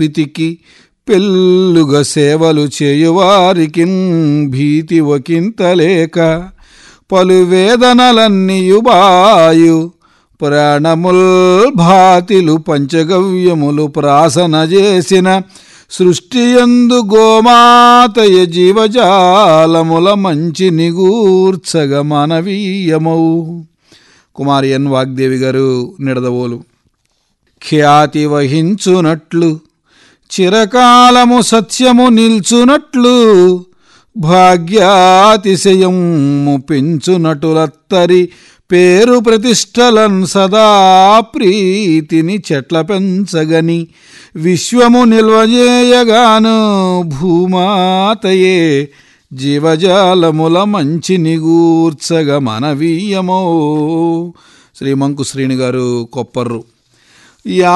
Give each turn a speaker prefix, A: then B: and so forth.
A: ప్రీతికి పెళ్ళుగ సేవలు చేయువారికిన్ భీతి ఒకింతలేక పలు వేదనలన్నీయుబాయు ప్రాణముల్ భాతిలు పంచగవ్యములు ప్రాసన చేసిన సృష్టియందు గోమాతయ జీవజాలముల మంచి నిగూర్చగ మానవీయమౌ. కుమారి ఎన్ వాగ్దేవి గారు, నిడదవోలు. ఖ్యాతి వహించునట్లు చిరకాలము సత్యము నిల్చునట్లు భాగ్యాతిశయము పెంచునటులత్తరి పేరు ప్రతిష్టలన్ సదా ప్రీతిని చెట్ల పెంచగని విశ్వము నిల్వజేయగాను భూమాతయే జీవజాలముల మంచి నిగూర్చగ మనవీయమో. శ్రీ మంకు శ్రీని గారు, కొప్పర్రు.